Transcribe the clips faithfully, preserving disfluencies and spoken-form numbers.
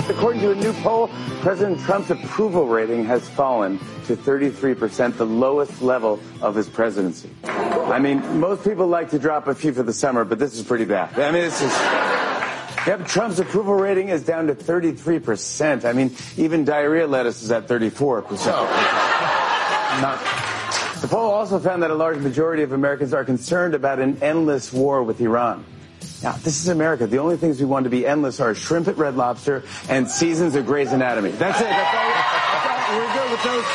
According to a new poll, President Trump's approval rating has fallen to thirty-three percent, the lowest level of his presidency. I mean, most people like to drop a few for the summer, but this is pretty bad. I mean, this is... Yep, Trump's approval rating is down to thirty-three percent. I mean, even diarrhea lettuce is at thirty-four percent. Not... The poll also found that a large majority of Americans are concerned about an endless war with Iran. Now, this is America. The only things we want to be endless are shrimp at Red Lobster and seasons of Grey's Anatomy. That's it. That's all. That's all. We're good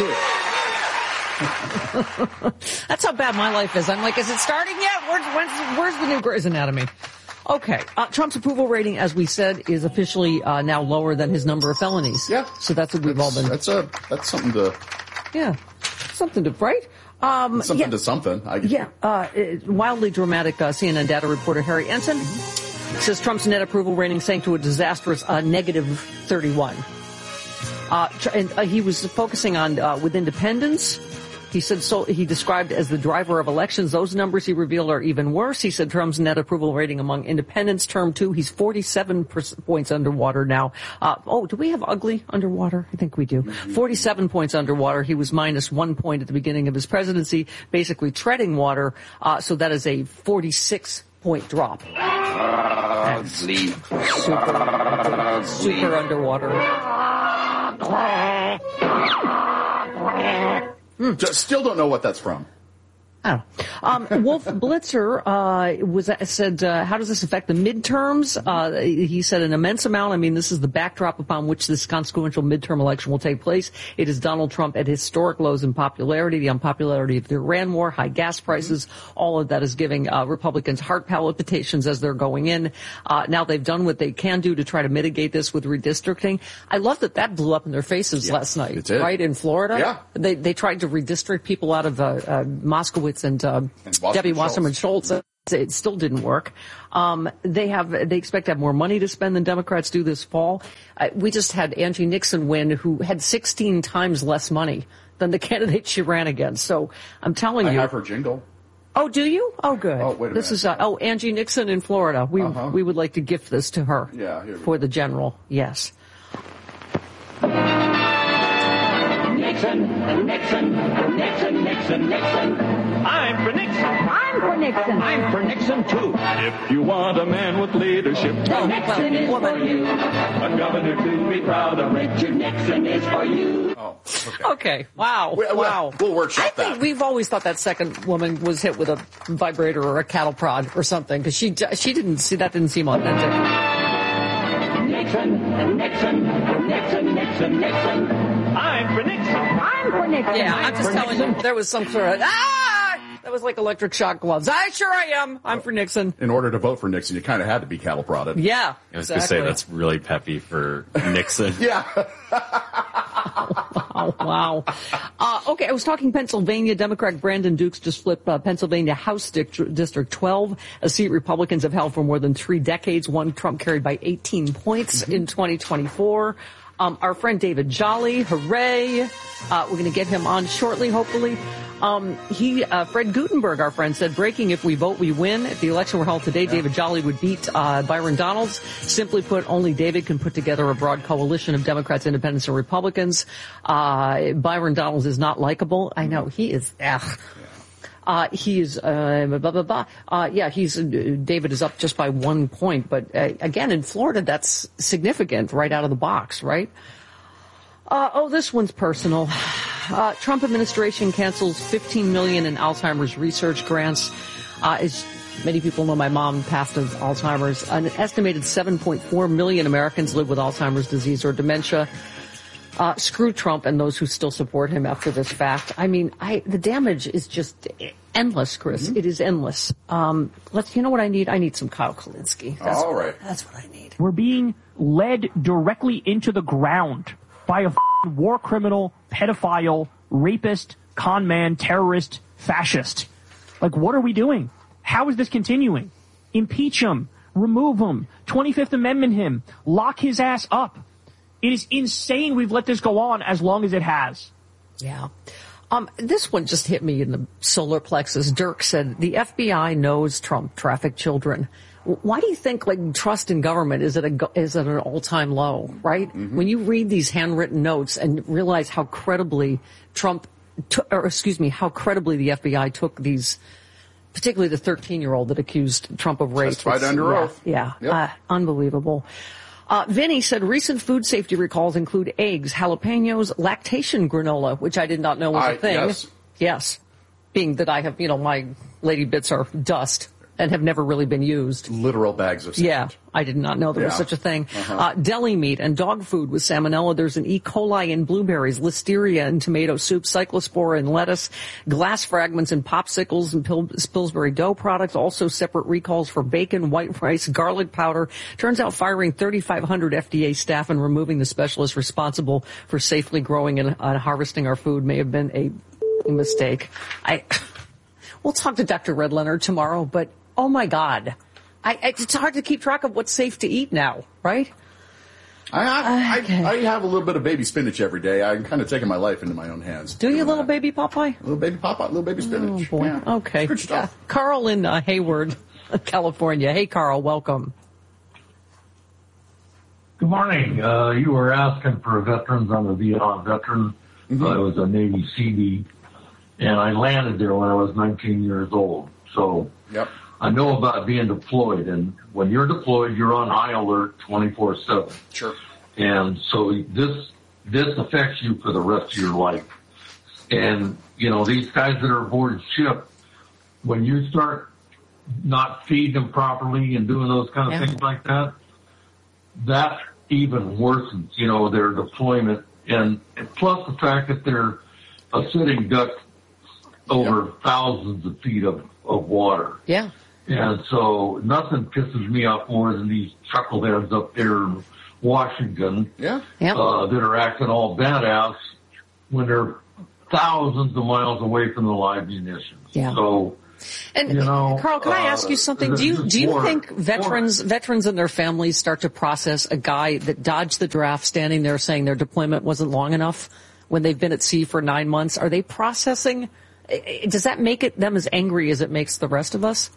with those two. That's how bad my life is. I'm like, is it starting yet? Where's, where's, where's the new Grey's Anatomy? Okay. Uh, Trump's approval rating, as we said, is officially uh, now lower than his number of felonies. Yeah. So that's what we've that's, all been... That's a that's something to... Yeah. Something to... Right? Um, something yeah, to something. I guess. Yeah. Uh, wildly dramatic uh, C N N data reporter Harry Ensign says Trump's net approval rating sank to a disastrous uh, negative thirty-one. Uh, and uh, he was focusing on uh, with independents. He said so. He described as the driver of elections. Those numbers he revealed are even worse. He said Trump's net approval rating among independents, term two, he's forty-seven points underwater now. Uh, oh, do we have ugly underwater? I think we do. forty-seven points underwater. He was minus one point at the beginning of his presidency, basically treading water. Uh, so that is a forty-six point drop. Ugly. Super, super underwater. Mm. Just still don't know what that's from. Oh. Um, Wolf Blitzer uh, was said, uh, how does this affect the midterms? Uh, he said an immense amount. I mean, this is the backdrop upon which this consequential midterm election will take place. It is Donald Trump at historic lows in popularity, the unpopularity of the Iran war, high gas prices. Mm-hmm. All of that is giving uh, Republicans heart palpitations as they're going in. Uh, now they've done what they can do to try to mitigate this with redistricting. I love that that blew up in their faces yeah, last night, right, in Florida. Yeah. They, they tried to redistrict people out of uh, uh, Moskowitz and, uh, and Debbie Wasserman Schultz. It still didn't work. Um, they have, they expect to have more money to spend than Democrats do this fall. Uh, we just had Angie Nixon win, who had sixteen times less money than the candidate she ran against. So I'm telling I you. I have her jingle. Oh, do you? Oh, good. Oh, wait a this minute. is, uh, oh, Angie Nixon in Florida. We, uh-huh. we would like to gift this to her. Yeah, here we for go. the general. Yes. Nixon, Nixon, Nixon, Nixon, Nixon. I'm for Nixon. I'm for Nixon. I'm for Nixon, too. If you want a man with leadership, oh, Nixon is for you. A governor to be proud of. Richard Nixon is for you. Oh, okay. Okay. Wow. We, wow. We'll workshop I think that. We've always thought that second woman was hit with a vibrator or a cattle prod or something, because she she didn't see that didn't seem authentic. Nixon, Nixon, Nixon, Nixon, Nixon. I'm for Nixon. I'm for Nixon. Yeah, I'm I'm just telling Nixon. you, there was some sort of, ah! That was like electric shock gloves. I sure I am. I'm for Nixon. In order to vote for Nixon, you kind of had to be cattle prodded. Yeah, I was exactly. going to say, that's really peppy for Nixon. Yeah. Oh, wow. Uh, okay, I was talking Pennsylvania. Democrat Brandon Dukes just flipped uh, Pennsylvania House District, District twelve, a seat Republicans have held for more than three decades. One Trump carried by eighteen points mm-hmm. in twenty twenty-four. Um, our friend David Jolly, hooray. Uh, we're going to get him on shortly, hopefully. Um, he, uh, Fred Gutenberg, our friend, said, breaking, if we vote, we win. If the election were held today, yeah. David Jolly would beat uh, Byron Donalds. Simply put, only David can put together a broad coalition of Democrats, Independents, and Republicans. Uh, Byron Donalds is not likable. I know, he is, ugh. Uh, he is, uh, blah, blah, blah. Uh, yeah, he's, uh, David is up just by one point. But, uh, again, in Florida, that's significant right out of the box, right? Uh, oh, this one's personal. Uh, Trump administration cancels fifteen million dollars in Alzheimer's research grants. Uh, as many people know, my mom passed of Alzheimer's. An estimated seven point four million Americans live with Alzheimer's disease or dementia. Uh, screw Trump and those who still support him after this fact. I mean, I, the damage is just endless, Chris. Mm-hmm. It is endless. Um, let's, you know what I need? I need some Kyle Kulinski. That's All what, right. That's what I need. We're being led directly into the ground by a war criminal, pedophile, rapist, con man, terrorist, fascist. Like, what are we doing? How is this continuing? Impeach him. Remove him. twenty-fifth Amendment him. Lock his ass up. It is insane we've let this go on as long as it has. Yeah. Um, this one just hit me in the solar plexus. Dirk said, the F B I knows Trump trafficked children. why do you think like trust in government is at a is at an all time low? Right? Mm-hmm. When you read these handwritten notes and realize how credibly Trump, t- or excuse me, how credibly the F B I took these, particularly the thirteen year old that accused Trump of rape. Testified under yeah, oath. Yeah, yep. uh, unbelievable. Uh, Vinny said recent food safety recalls include eggs, jalapenos, lactation granola, which I did not know was I, a thing. Yes. Yes. Being that I have, you know, my lady bits are dust and have never really been used. Literal bags of sand. Yeah, I did not know there yeah. was such a thing. Uh-huh. Uh, deli meat and dog food with salmonella. There's an E. coli in blueberries, listeria in tomato soup, cyclospora in lettuce, glass fragments in popsicles and Pil- Pillsbury dough products. Also separate recalls for bacon, white rice, garlic powder. Turns out firing thirty-five hundred F D A staff and removing the specialists responsible for safely growing and uh, harvesting our food may have been a mistake. I, we'll talk to Doctor Red Leonard tomorrow, but oh my God. I, it's hard to keep track of what's safe to eat now, right? I, I, Okay. I, I have a little bit of baby spinach every day. I'm kind of taking my life into my own hands. Do you, Doing little that. baby Popeye? Little baby Popeye, little baby spinach. Oh, boy. Yeah. Okay. Good stuff. Yeah. Carl in uh, Hayward, California. Hey, Carl, welcome. Good morning. Uh, you were asking for veterans. I'm a Vietnam veteran. Mm-hmm. I was a Navy C B, and I landed there when I was nineteen years old. So Yep. I know about being deployed, and when you're deployed, you're on high alert twenty-four seven. Sure. And so this this affects you for the rest of your life. And, you know, these guys that are aboard ship, when you start not feeding them properly and doing those kind of Yeah. things like that, that even worsens, you know, their deployment. And, and plus the fact that they're a sitting duck over Yep. thousands of feet of, of water. Yeah. And so nothing pisses me off more than these chuckleheads up there in Washington Yeah. Yep. uh, that are acting all badass when they're thousands of miles away from the live munitions. Yeah. So, And you know, Carl, can I uh, ask you something? Do you this is do you war. think veterans War. veterans and their families start to process a guy that dodged the draft standing there saying their deployment wasn't long enough when they've been at sea for nine months? Are they processing? Does that make it them as angry as it makes the rest of us?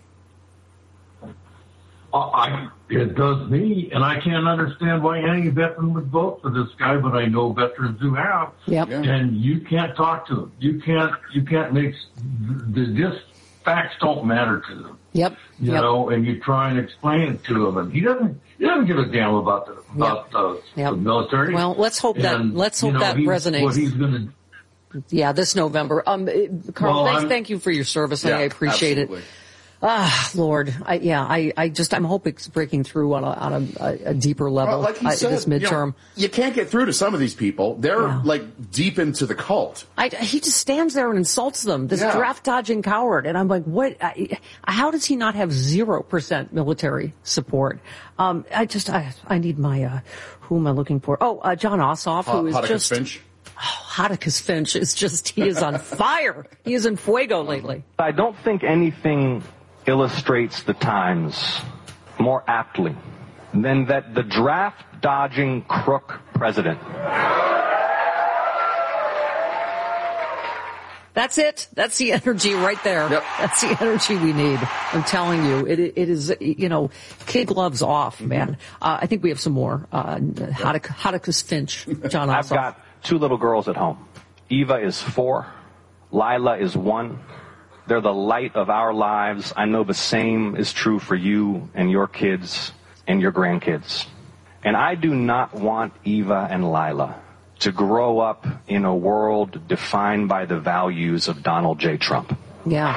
I, it does me, and I can't understand why any veteran would vote for this guy, but I know veterans who have. Yep. Yeah. And you can't talk to them. You can't, you can't make, the, this facts don't matter to them. Yep. You yep. know, and you try and explain it to him, and he doesn't, he doesn't give a damn about the, about the, Yep. the military. Well, let's hope that And, let's you hope know, that he's- resonates. What he's gonna, Yeah, this November. Um, it- Carl, Well, thanks, I'm- thank you for your service. Yeah, I appreciate absolutely. it. Ah, Lord, I, yeah, I, I just, I'm hoping it's breaking through on a, on a, a deeper level. Well, like you I, said, this you know, midterm. you can't get through to some of these people. They're Yeah. like deep into the cult. I, he just stands there and insults them, this Yeah. draft dodging coward. And I'm like, what? I, how does he not have zero percent military support? Um, I just, I, I need my, uh, who am I looking for? Oh, uh, John Ossoff, who is Hotticus just, Finch. oh, Hotticus Finch is just, he is on fire. He is in fuego lately. I don't think anything illustrates the times more aptly than that the draft-dodging crook president. That's it. That's the energy right there. Yep. That's the energy we need. I'm telling you, it, it is, you know, kid gloves off, man. Uh, I think we have some more. Uh, Hotticus Finch, John Ossoff. I've got two little girls at home. Eva is four. Lila is one. They're the light of our lives. I know the same is true for you and your kids and your grandkids. And I do not want Eva and Lila to grow up in a world defined by the values of Donald J. Trump. Yeah.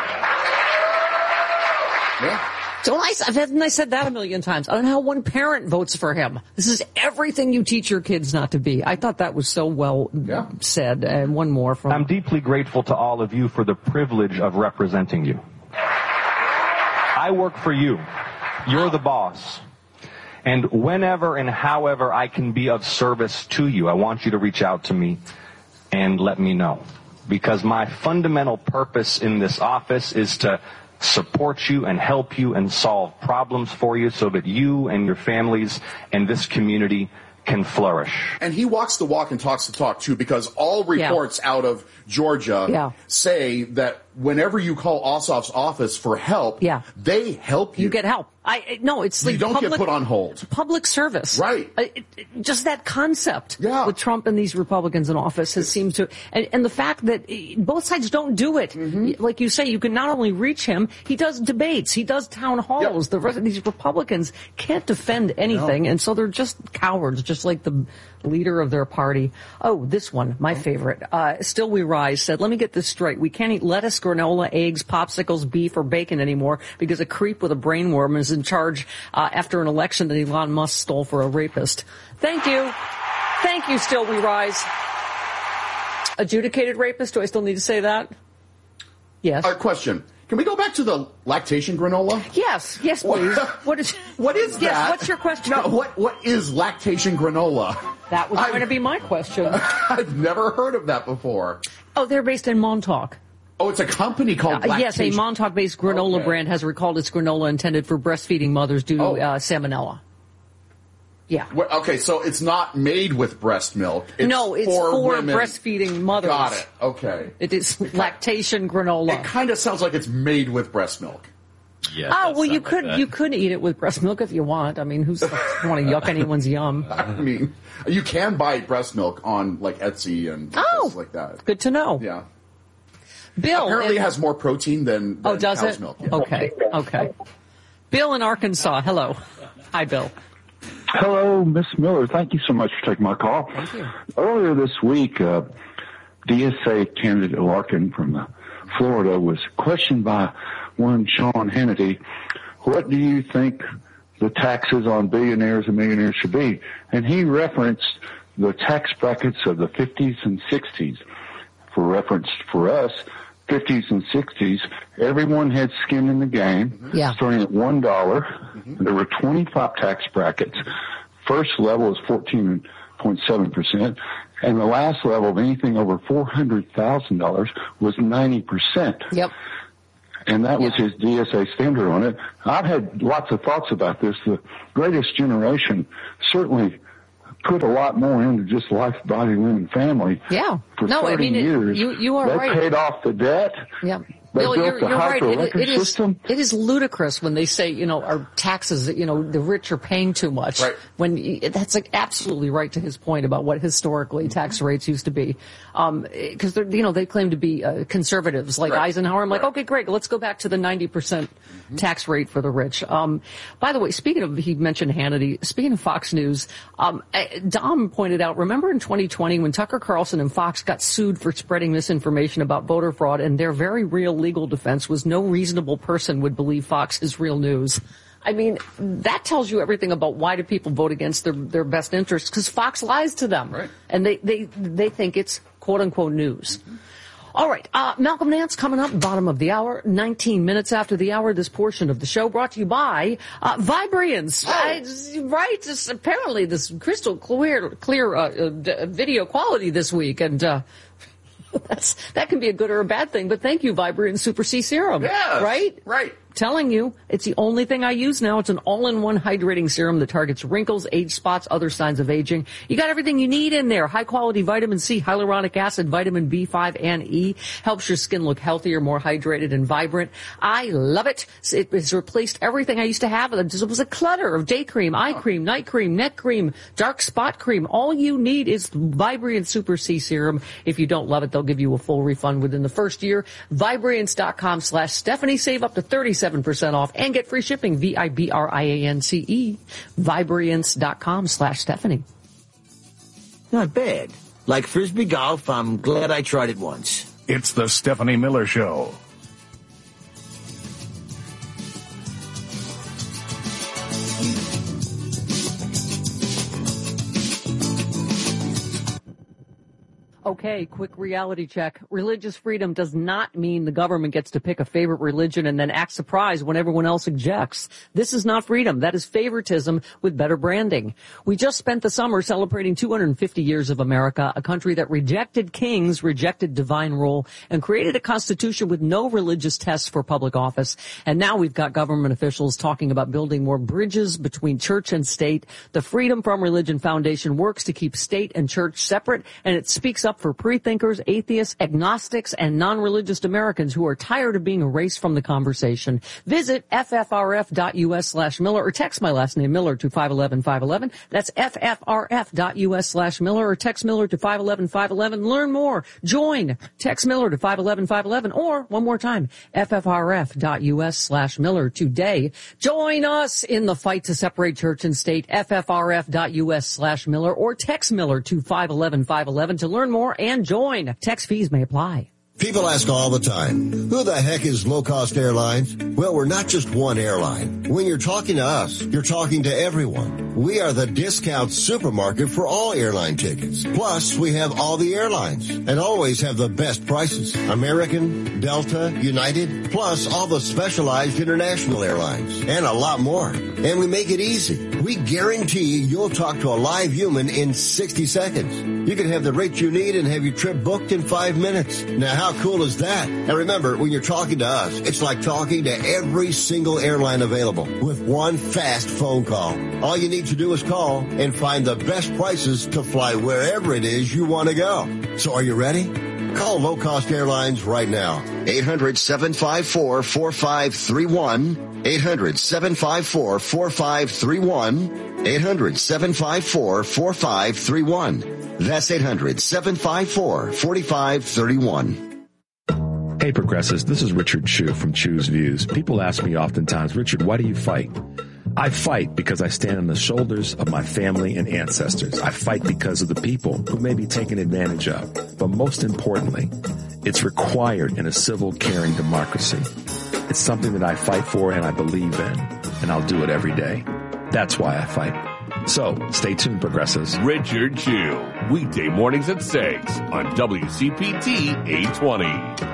Yeah. Don't I, haven't I said that a million times? I don't know how one parent votes for him. This is everything you teach your kids not to be. I thought that was so well Yeah. said. And one more from... I'm deeply grateful to all of you for the privilege of representing you. I work for you. You're the boss. And whenever and however I can be of service to you, I want you to reach out to me and let me know. Because my fundamental purpose in this office is to support you and help you and solve problems for you so that you and your families and this community can flourish. And he walks the walk and talks the talk, too, because all reports yeah. out of Georgia yeah. say that whenever you call Ossoff's office for help, yeah. they help you. You get help. I no, it's like you don't public, get put on hold. Public service, right? Uh, it, it, just that concept yeah. with Trump and these Republicans in office has seemed to, and, and the fact that both sides don't do it. Mm-hmm. Like you say, you can not only reach him, he does debates, he does town halls. Yep. The rest of these Republicans can't defend anything, no. and so they're just cowards, just like the leader of their party. Oh, this one, my favorite. Uh, Still We Rise said, let me get this straight. We can't eat lettuce, granola, eggs, popsicles, beef, or bacon anymore because a creep with a brainworm is in charge uh, after an election that Elon Musk stole for a rapist. Thank you. Thank you, Still We Rise. Adjudicated rapist, do I still need to say that? Yes. Uh, question. Can we go back to the lactation granola? Yes, yes, please. What is what is that? Yes, what's your question? No, what what is lactation granola? That was I've, going to be my question. I've never heard of that before. Oh, they're based in Montauk. Oh, it's a company called uh, Lactation. Yes, a Montauk-based granola okay. brand has recalled its granola intended for breastfeeding mothers due to oh. uh, salmonella. Yeah. Well, okay, so it's not made with breast milk. It's no, it's for, for women. breastfeeding mothers. Got it. Okay. It is lactation granola. It kind of sounds like it's made with breast milk. Yeah. Oh well, you could like you could eat it with breast milk if you want. I mean, who's want to yuck anyone's yum? I mean, you can buy breast milk on like Etsy and oh, places like that. Good to know. Yeah. Bill apparently it has more protein than, than oh does cow's it? milk. Yeah. Okay, okay. Bill in Arkansas. Hello. Hi, Bill. Hello, Miss Miller. Thank you so much for taking my call. Thank you. Earlier this week, uh, D S A candidate Larkin from uh, Florida was questioned by one Sean Hannity. What do you think the taxes on billionaires and millionaires should be? And he referenced the tax brackets of the fifties and sixties. For reference for us, fifties and sixties, everyone had skin in the game, yeah. starting at one dollar. Mm-hmm. There were twenty-five tax brackets. First level is fourteen point seven percent, and the last level of anything over four hundred thousand dollars was ninety percent. Yep. And that was yeah. his D S A standard on it. I've had lots of thoughts about this. The Greatest Generation certainly put a lot more into just life, body, limb, and family. Yeah. For no, thirty I mean, years. It, you, you are they right. They paid off the debt. Yeah. They Bill, built you're, the you're right. It, hydroelectric it, is, system. it is ludicrous when they say, you know, our taxes, you know, the rich are paying too much. Right. When that's like absolutely right to his point about what historically tax rates used to be. Um, because they're, you know, they claim to be uh, conservatives like right. Eisenhower. I'm like, right. okay, great. Let's go back to the ninety percent mm-hmm. tax rate for the rich. Um, by the way, speaking of, he mentioned Hannity. Speaking of Fox News, um, Dom pointed out, remember in twenty twenty when Tucker Carlson and Fox got sued for spreading misinformation about voter fraud, and their very real legal defense was no reasonable person would believe Fox is real news. I mean, that tells you everything about why do people vote against their, their best interests, because Fox lies to them. Right. And they, they, they think it's quote-unquote news. Mm-hmm. All right, uh, Malcolm Nance coming up, bottom of the hour, nineteen minutes after the hour, this portion of the show brought to you by uh, Vibriance. Oh. I, right, this, apparently this crystal clear, clear uh, uh, video quality this week, and uh That's, that can be a good or a bad thing, but thank you, Vibrant Super C Serum. Yes, right? Right. Telling you, it's the only thing I use now. It's an all-in-one hydrating serum that targets wrinkles, age spots, other signs of aging. You got everything you need in there. High-quality vitamin C, hyaluronic acid, vitamin B five, and E. Helps your skin look healthier, more hydrated, and vibrant. I love it. It has replaced everything I used to have. It was a clutter of day cream, eye cream, night cream, neck cream, dark spot cream. All you need is Vibrant Super C Serum. If you don't love it, they'll give you a full refund within the first year. Vibrance.com slash Stephanie. Save up to thirty-seven percent off and get free shipping. V I B R I A N C E. Vibrance.com slash Stephanie. Not bad. Like Frisbee golf, I'm glad I tried it once. It's the Stephanie Miller Show. Okay, quick reality check. Religious freedom does not mean the government gets to pick a favorite religion and then act surprised when everyone else objects. This is not freedom. That is favoritism with better branding. We just spent the summer celebrating two hundred fifty years of America, a country that rejected kings, rejected divine rule, and created a constitution with no religious tests for public office. And now we've got government officials talking about building more bridges between church and state. The Freedom from Religion Foundation works to keep state and church separate, and it speaks up stop for pre-thinkers, atheists, agnostics, and non-religious Americans who are tired of being erased from the conversation. Visit ffrf.us slash Miller or text my last name Miller to five one one five one one. That's ffrf.us slash Miller or text Miller to five one one five one one. Learn more. Join. Text Miller to five one one five one one or one more time, ffrf.us slash Miller today. Join us in the fight to separate church and state, ffrf.us slash Miller or text Miller to five one one five one one to learn more and join. Text fees may apply. People ask all the time, who the heck is Low Cost Airlines? Well, we're not just one airline. When you're talking to us, you're talking to everyone. We are the discount supermarket for all airline tickets. Plus, we have all the airlines and always have the best prices. American, Delta, United, plus all the specialized international airlines and a lot more. And we make it easy. We guarantee you'll talk to a live human in sixty seconds. You can have the rate you need and have your trip booked in five minutes. Now, how cool is that? And remember, when you're talking to us, it's like talking to every single airline available with one fast phone call. All you need to do is call and find the best prices to fly wherever it is you want to go. So are you ready? Call Low Cost Airlines right now. eight hundred, seven five four, four five three one. eight hundred, seven five four, four five three one. eight hundred, seven five four, four five three one. That's eight hundred, seven five four, four five three one. Hey, Progressives, this is Richard Chu from Chu's Views. People ask me oftentimes, Richard, why do you fight? I fight because I stand on the shoulders of my family and ancestors. I fight because of the people who may be taken advantage of. But most importantly, it's required in a civil, caring democracy. It's something that I fight for and I believe in, and I'll do it every day. That's why I fight. So, stay tuned, Progressives. Richard Chu, weekday mornings at six on W C P T eight twenty.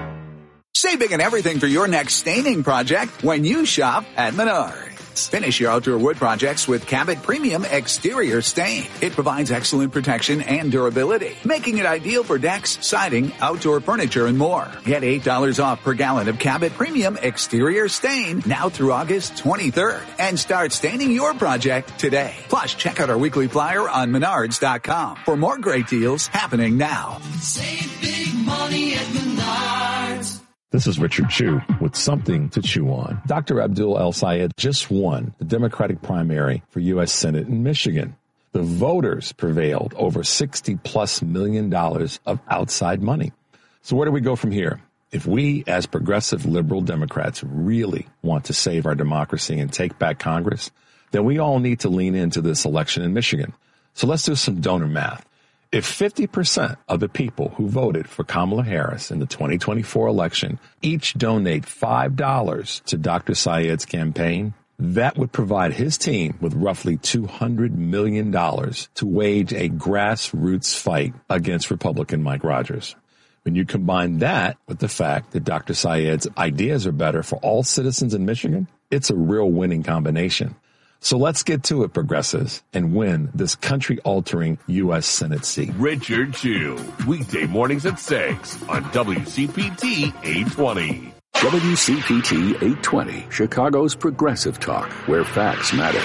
Save big on everything for your next staining project when you shop at Menards. Finish your outdoor wood projects with Cabot Premium Exterior Stain. It provides excellent protection and durability, making it ideal for decks, siding, outdoor furniture, and more. Get eight dollars off per gallon of Cabot Premium Exterior Stain now through August twenty-third. And start staining your project today. Plus, check out our weekly flyer on menards dot com for more great deals happening now. Save big money at Menards. This is Richard Chu with something to chew on. Doctor Abdul El-Sayed just won the Democratic primary for U S Senate in Michigan. The voters prevailed over sixty plus million dollars of outside money. So where do we go from here? If we, as progressive liberal Democrats, really want to save our democracy and take back Congress, then we all need to lean into this election in Michigan. So let's do some donor math. If fifty percent of the people who voted for Kamala Harris in the twenty twenty-four election each donate five dollars to Doctor Sayed's campaign, that would provide his team with roughly two hundred million dollars to wage a grassroots fight against Republican Mike Rogers. When you combine that with the fact that Doctor Sayed's ideas are better for all citizens in Michigan, it's a real winning combination. So let's get to it, progressives, and win this country-altering U S Senate seat. Richard Chu, weekday mornings at six on W C P T eight twenty. W C P T eight twenty, Chicago's progressive talk, where facts matter.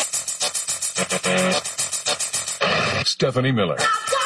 Stephanie Miller.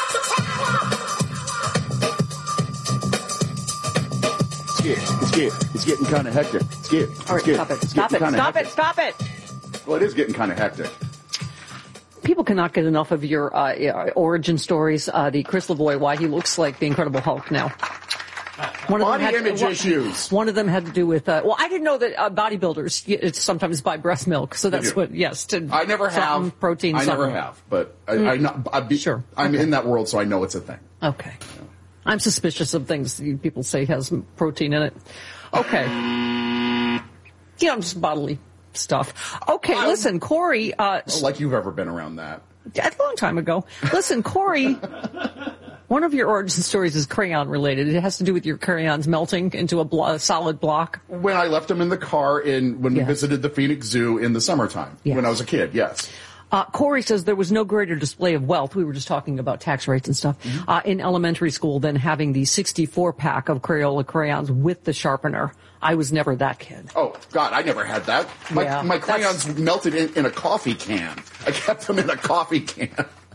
It's getting, it's getting, it's getting kind of hectic. It's getting, All right, it's stop getting, it, stop it, stop hectic. it, stop it. Well, it is getting kind of hectic. People cannot get enough of your uh, origin stories. Uh, the Chris Lavoie, why he looks like the Incredible Hulk now. One Body of them had image to, one, issues. One of them had to do with, uh, well, I didn't know that uh, bodybuilders it's sometimes buy breast milk, so that's what, yes. To I never have. Protein. I something. never have, but I, Mm. I, not, I be, Sure. I'm Okay. in that world, so I know it's a thing. Okay. Yeah. I'm suspicious of things you people say has protein in it. Okay. You know, just bodily stuff. Okay, I, listen, Corey. Uh, oh, like you've ever been around that. A long time ago. Listen, Corey, one of your origin stories is crayon related. It has to do with your crayons melting into a, blo- a solid block. When I left them in the car in when Yeah. we visited the Phoenix Zoo in the summertime, Yes. when I was a kid, yes. Uh, Corey says there was no greater display of wealth. We were just talking about tax rates and stuff Mm-hmm. uh, in elementary school than having the sixty-four pack of Crayola crayons with the sharpener. I was never that kid. Oh, God, I never had that. My, Yeah, my crayons melted in, in a coffee can. I kept them in a coffee can.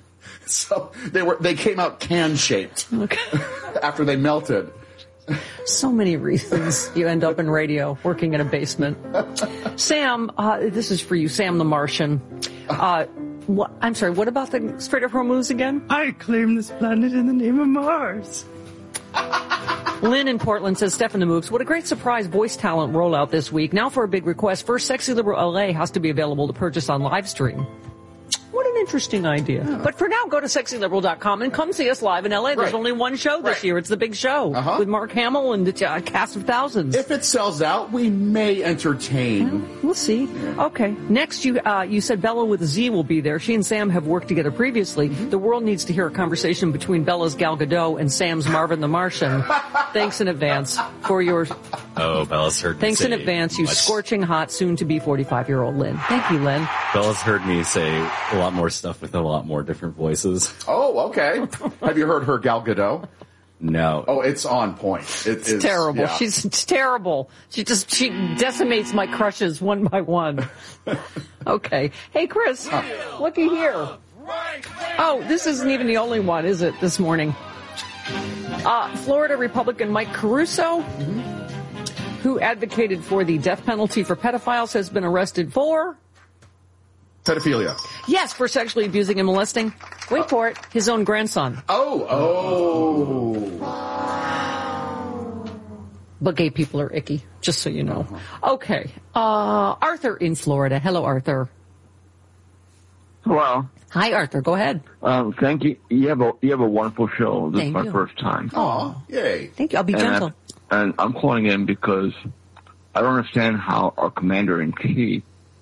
So they were they came out can shaped okay. after they melted. So many reasons you end up in radio, working in a basement. Sam, uh, this is for you, Sam the Martian. Uh, what, I'm sorry, what about the Strait of Hormuz again? I claim this planet in the name of Mars. Lynn in Portland says, Stefan the Mooks, what a great surprise voice talent rollout this week. Now for a big request. First, Sexy Liberal L A has to be available to purchase on live stream. What an interesting idea. Yeah. But for now, go to sexy liberal dot com and come see us live in L A. There's right. only one show this right. year. It's the big show uh-huh. with Mark Hamill and the uh, cast of thousands. If it sells out, we may entertain. Well, we'll see. Yeah. Okay. Next, you uh, you said Bella with a Z will be there. She and Sam have worked together previously. Mm-hmm. The world needs to hear a conversation between Bella's Gal Gadot and Sam's Marvin the Martian. Thanks in advance for your... Oh, Bella's heard me Thanks say in advance, you much. Scorching hot, soon-to-be forty-five-year-old Lynn. Thank you, Lynn. Bella's heard me say a lot more stuff with a lot more different voices. Oh, okay. Have you heard her Gal Gadot? No. Oh, it's on point. It it's is terrible. Yeah. She's it's terrible. She just she decimates my crushes one by one. Okay. Hey, Chris, huh. looky here. Oh, this isn't even the only one, is it, this morning? Uh, Florida Republican Mike Caruso, mm-hmm. who advocated for the death penalty for pedophiles, has been arrested for... pedophilia. Yes, for sexually abusing and molesting. Wait uh, for it. His own grandson. Oh, oh. But gay people are icky, just so you know. Okay. Uh, Arthur in Florida. Hello, Arthur. Hello. Hi, Arthur. Go ahead. Um, thank you. You have a you have a wonderful show. This thank is my you. first time. Oh, yay! Thank you. I'll be and gentle. I, and I'm calling in because I don't understand how our commander in chief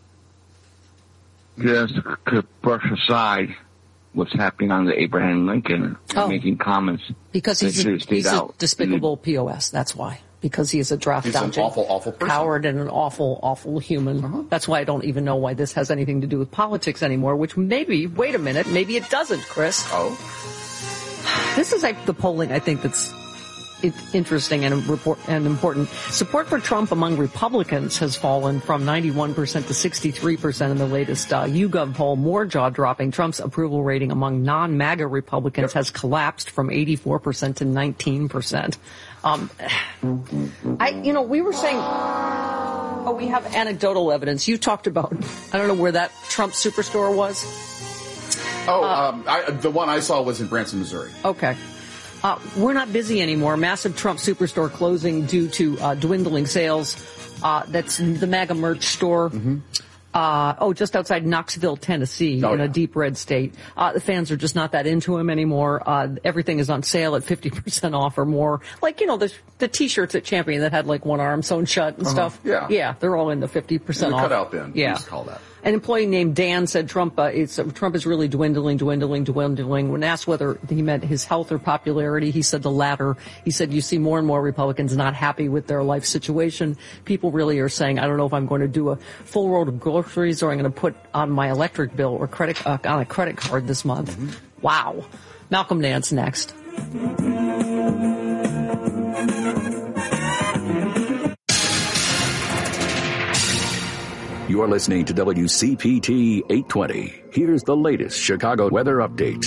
just could brush aside what's happening on the Abraham Lincoln oh. and making comments. Because he's a, he's a despicable P O S. That's why. Because he is a draft he's dodging, an awful, awful person. coward, and an awful, awful human. Uh-huh. That's why I don't even know why this has anything to do with politics anymore, which maybe, wait a minute, maybe it doesn't, Chris. Oh. This is like the polling, I think, that's interesting and important. Support for Trump among Republicans has fallen from ninety-one percent to sixty-three percent in the latest uh, YouGov poll. More jaw-dropping. Trump's approval rating among non-MAGA Republicans yep. has collapsed from eighty-four percent to nineteen percent. Um, I, you know, we were saying, oh, we have anecdotal evidence. You talked about, I don't know where that Trump superstore was. Oh, uh, um, I, the one I saw was in Branson, Missouri. Okay. Uh, we're not busy anymore. Massive Trump superstore closing due to uh, dwindling sales. Uh, that's the MAGA merch store. Mm-hmm. Uh, oh, just outside Knoxville, Tennessee, oh, in yeah. a deep red state. Uh, the fans are just not that into him anymore. Uh, everything is on sale at fifty percent off or more. Like, you know, the, the t-shirts at Champion that had like one arm sewn shut and uh-huh. stuff. Yeah. Yeah, they're all in the fifty percent the off. Cutout bin. Yeah. Just call that. An employee named Dan said Trump, uh, it's, uh, Trump is really dwindling, dwindling, dwindling. When asked whether he meant his health or popularity, he said the latter. He said, you see more and more Republicans not happy with their life situation. People really are saying, I don't know if I'm going to do a full road of groceries or I'm going to put on my electric bill or credit uh, on a credit card this month. Mm-hmm. Wow. Malcolm Nance next. You're listening to W C P T eight twenty. Here's the latest Chicago weather updates.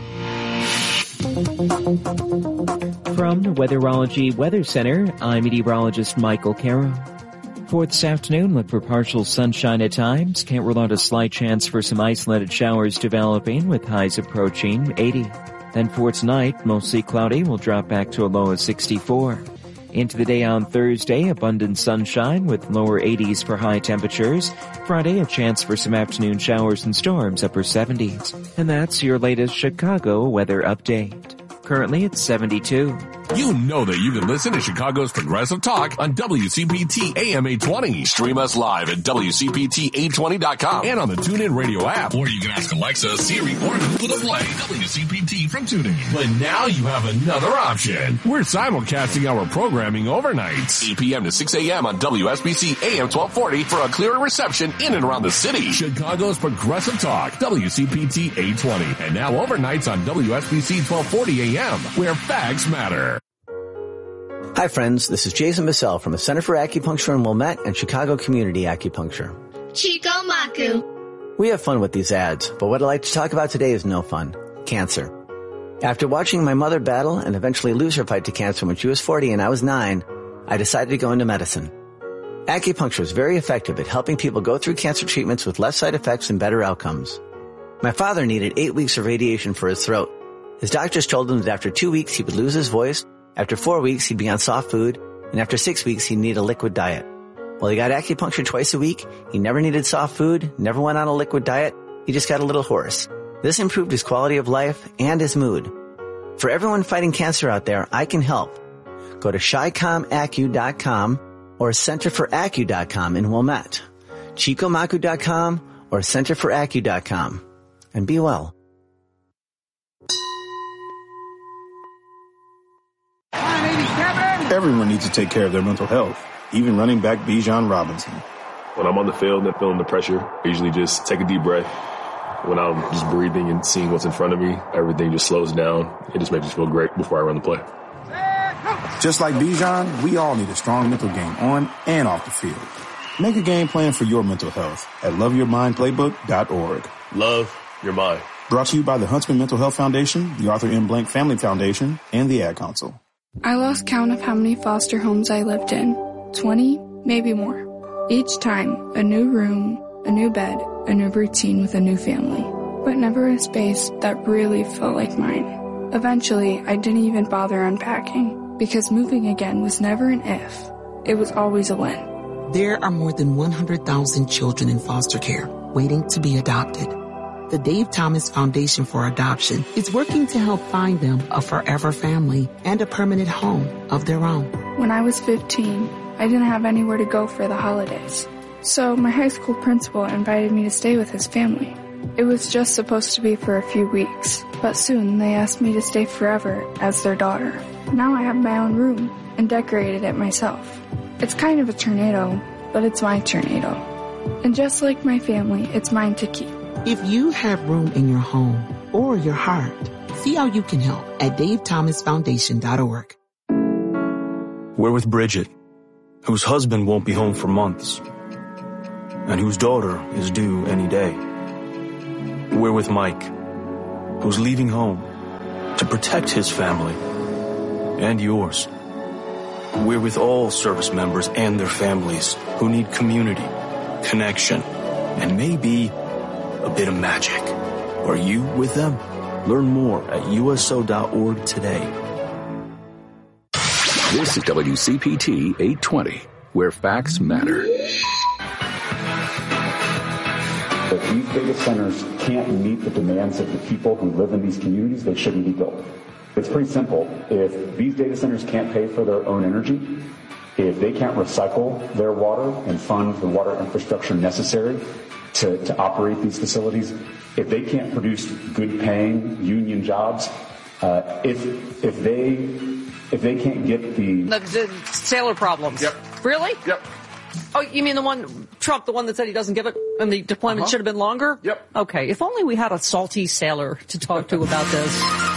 From the Weatherology Weather Center, I'm meteorologist Michael Caro. For this afternoon, look for partial sunshine at times. Can't rule out a slight chance for some isolated showers developing with highs approaching eighty. Then for tonight, mostly cloudy, will drop back to a low of sixty-four. Into the day on Thursday, abundant sunshine with lower eighties for high temperatures. Friday, a chance for some afternoon showers and storms, upper seventies. And that's your latest Chicago weather update. Currently, it's seventy-two. You know that you can listen to Chicago's Progressive Talk on W C P T A M eight twenty. Stream us live at W C P T eight twenty dot com and on the TuneIn Radio app. Or you can ask Alexa, Siri, or Google to play W C P T from TuneIn. But now you have another option. We're simulcasting our programming overnight. eight p.m. to six a.m. on W S B C A M twelve forty for a clearer reception in and around the city. Chicago's Progressive Talk, W C P T eight twenty. And now overnights on W S B C twelve forty a.m., where facts matter. Hi friends, this is Jason Bissell from the Center for Acupuncture in Wilmette and Chicago Community Acupuncture. Chico Maku. We have fun with these ads, but what I'd like to talk about today is no fun. cancer. After watching my mother battle and eventually lose her fight to cancer when she was forty and I was nine, I decided to go into medicine. Acupuncture is very effective at helping people go through cancer treatments with less side effects and better outcomes. My father needed eight weeks of radiation for his throat. His doctors told him that after two weeks he would lose his voice, after four weeks he'd be on soft food, and after six weeks he'd need a liquid diet. Well, he got acupuncture twice a week, he never needed soft food, never went on a liquid diet, he just got a little hoarse. This improved his quality of life and his mood. For everyone fighting cancer out there, I can help. Go to chi com acu dot com or center for acu dot com in Wilmette, chico maku dot com or center for acu dot com. And be well. Everyone needs to take care of their mental health, even running back Bijan Robinson. When I'm on the field and feeling the pressure, I usually just take a deep breath. When I'm just breathing and seeing what's in front of me, everything just slows down. It just makes me feel great before I run the play. Just like Bijan, we all need a strong mental game on and off the field. Make a game plan for your mental health at love your mind playbook dot org. Love your mind. Brought to you by the Huntsman Mental Health Foundation, the Arthur M. Blank Family Foundation, and the Ad Council. I lost count of how many foster homes I lived in. twenty, maybe more. Each time, a new room, a new bed, a new routine with a new family. But never a space that really felt like mine. Eventually, I didn't even bother unpacking, because moving again was never an if. It was always a when. There are more than one hundred thousand children in foster care waiting to be adopted. The Dave Thomas Foundation for Adoption is working to help find them a forever family and a permanent home of their own. When I was fifteen, I didn't have anywhere to go for the holidays. So my high school principal invited me to stay with his family. It was just supposed to be for a few weeks, but soon they asked me to stay forever as their daughter. Now I have my own room and decorated it myself. It's kind of a tornado, but it's my tornado. And just like my family, it's mine to keep. If you have room in your home or your heart, see how you can help at dave thomas foundation dot org. We're with Bridget, whose husband won't be home for months, and whose daughter is due any day. We're with Mike, who's leaving home to protect his family and yours. We're with all service members and their families who need community, connection, and maybe a bit of magic. Are you with them? Learn more at U S O dot org today. This is W C P T eight twenty, where facts matter. If these data centers can't meet the demands of the people who live in these communities, they shouldn't be built. It's pretty simple. If these data centers can't pay for their own energy, if they can't recycle their water and fund the water infrastructure necessary to, to operate these facilities, if they can't produce good-paying union jobs, uh, if if they if they can't get the the, the sailor problems. Yep. Really? Yep. Oh, you mean the one, Trump, the one that said he doesn't give it, and the deployment uh-huh. should have been longer? Yep. Okay, if only we had a salty sailor to talk to about this.